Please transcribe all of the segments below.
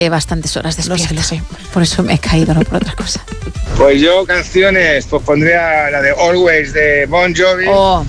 Bastantes horas despierta. Lo sé. Por eso me he caído, no por otra cosa. Pues yo canciones, pues pondría la de Always de Bon Jovi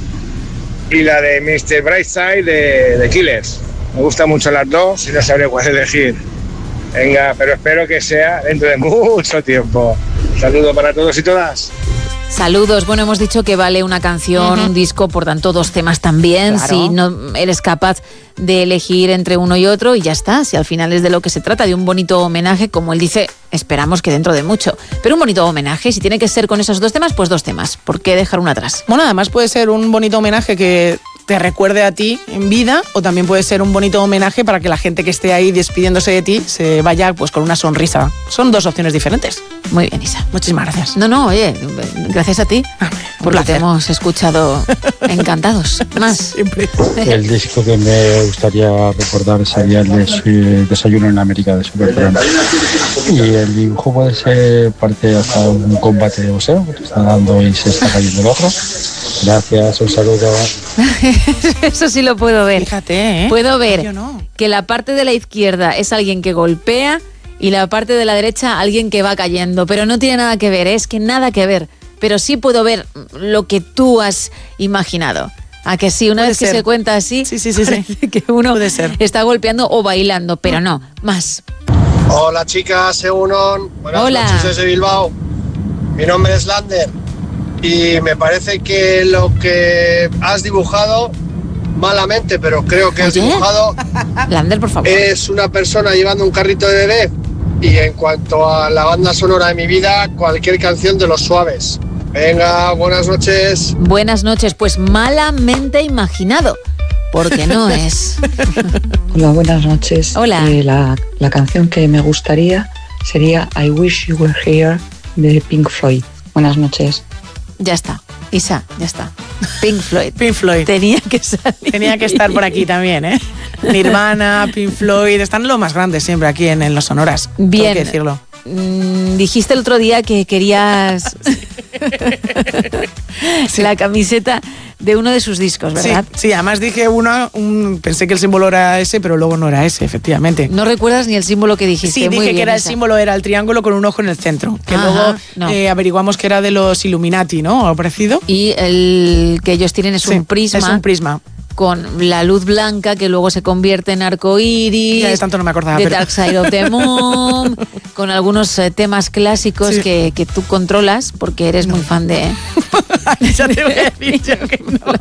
y la de Mr. Brightside de Killers. Me gustan mucho las dos y no sabré cuál elegir. Venga, pero espero que sea dentro de mucho tiempo. Saludos para todos y todas. Saludos. Bueno, hemos dicho que vale una canción, un disco, por tanto 2 temas también. Claro. Si no eres capaz de elegir entre uno y otro, y ya está. Si al final es de lo que se trata, de un bonito homenaje, como él dice, esperamos que dentro de mucho. Pero un bonito homenaje, si tiene que ser con esos 2 temas, pues 2 temas. ¿Por qué dejar uno atrás? Bueno, además puede ser un bonito homenaje que te recuerde a ti en vida, o también puede ser un bonito homenaje para que la gente que esté ahí despidiéndose de ti se vaya pues con una sonrisa. Son 2 opciones diferentes. Muy bien, Isa. Muchísimas gracias. No, oye, gracias a ti, porque te hemos escuchado encantados. Más. Siempre. El disco que me gustaría recordar sería el de Desayuno en América de Supertramp. Y el dibujo puede ser parte hasta un combate de boxeo, que te está dando y se está cayendo el otro. Gracias, un saludo. Eso sí lo puedo ver. Fíjate, ¿eh? Puedo ver Yo no. que la parte de la izquierda es alguien que golpea y la parte de la derecha alguien que va cayendo. Pero no tiene nada que ver, es que nada que ver. Pero sí puedo ver lo que tú has imaginado. ¿A que sí? Una Puede vez que ser. se cuenta así, Sí. parece que uno Puede ser. está golpeando o bailando, pero no, más. Hola chicas, Egunon. Buenas Hola. noches desde Bilbao. Mi nombre es Lander y me parece que lo que has dibujado, malamente, pero creo que has Oye. dibujado, Lander, por favor. es una persona llevando un carrito de bebé. Y en cuanto a la banda sonora de mi vida, cualquier canción de Los Suaves. Venga, buenas noches. Buenas noches, pues malamente imaginado, porque no es. Hola, buenas noches. Hola. La canción que me gustaría sería I Wish You Were Here de Pink Floyd. Buenas noches. Ya está, Isa, ya está. Pink Floyd. Pink Floyd. Tenía que salir. Tenía que estar por aquí también, ¿eh? Nirvana, Pink Floyd, están los más grandes siempre aquí en los sonoras. Bien. Tengo que decirlo. Dijiste el otro día que querías la camiseta de uno de sus discos, ¿verdad? Sí, además dije pensé que el símbolo era ese, pero luego no era ese, efectivamente. No recuerdas ni el símbolo que dijiste. Sí, Muy dije bien, que era el Isa. símbolo, era el triángulo con un ojo en el centro, que Ajá, luego no. averiguamos que era de los Illuminati, ¿no? ¿O parecido? Y el que ellos tienen es Sí, un prisma. Es un prisma. Con la luz blanca que luego se convierte en arco iris. Ya de tanto no me acordaba. The pero- Dark Side of the Moon, con algunos temas clásicos Sí. que tú controlas porque eres muy fan de... Ya te voy a decir yo que no.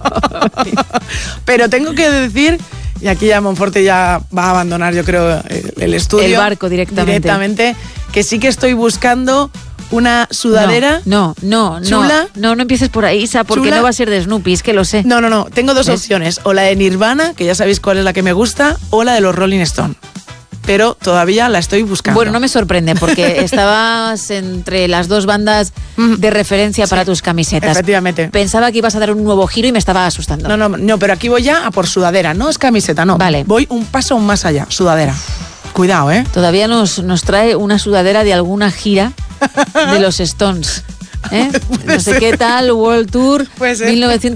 Pero tengo que decir, y aquí ya Monforte ya va a abandonar, yo creo, el estudio. El barco directamente. Que sí que estoy buscando una sudadera. No, ¿Chula? no empieces por ahí, Isa, porque ¿Chula? no va a ser de Snoopy, es que lo sé. No. Tengo 2 ¿Ves? opciones. O la de Nirvana, que ya sabéis cuál es la que me gusta, o la de los Rolling Stone. Pero todavía la estoy buscando. Bueno, no me sorprende porque estabas entre las 2 bandas de referencia para tus camisetas. Efectivamente. Pensaba que ibas a dar un nuevo giro y me estaba asustando. No, pero aquí voy ya a por sudadera. No es camiseta, no. Vale. Voy un paso más allá. Sudadera. Cuidado, ¿eh? Todavía nos trae una sudadera de alguna gira de los Stones. No sé qué tal, World Tour Puede ser.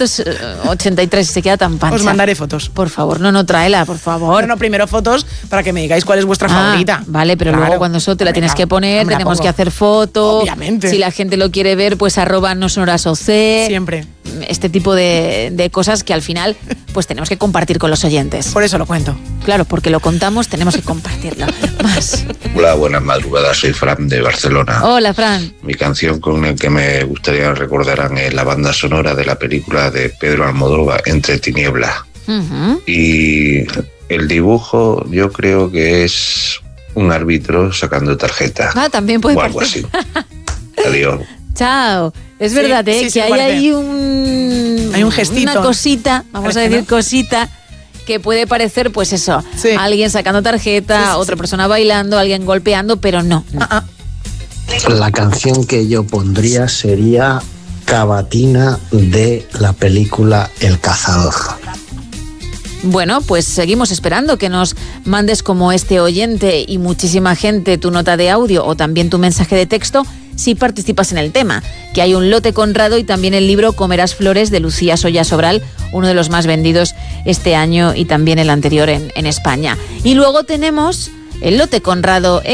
1983, se queda tan pancha. Os mandaré fotos. Por favor, no tráela, por favor. Bueno, primero fotos para que me digáis cuál es vuestra favorita. Vale, pero Claro. luego cuando eso te la tienes que poner, me la tenemos pongo. que hacer foto. Obviamente. Si la gente lo quiere ver, pues @nosonorasoc. Siempre. Este tipo de cosas que al final pues tenemos que compartir con los oyentes. Por eso lo cuento. Claro, porque lo contamos, tenemos que compartirlo. Más. Hola, buenas madrugadas, soy Fran de Barcelona. Hola, Fran. Mi canción con la que me gustaría recordarán es la banda sonora de la película de Pedro Almodóvar, Entre Tinieblas. Ujú. Y el dibujo yo creo que es un árbitro sacando tarjeta También puede o algo así. parecer. Adiós. Chao. Es Sí, verdad, sí, que hay parece. ahí un... Hay un gestito. Una cosita, vamos Parece, a decir ¿no? cosita, que puede parecer, pues eso, Sí. alguien sacando tarjeta, Sí, otra persona bailando, alguien golpeando, pero no. La canción que yo pondría sería Cavatina de la película El Cazador. Bueno, pues seguimos esperando que nos mandes como este oyente y muchísima gente tu nota de audio o también tu mensaje de texto si participas en el tema, que hay un lote Conrado y también el libro Comerás Flores de Lucía Soya Sobral, uno de los más vendidos este año y también el anterior en España. Y luego tenemos el lote Conrado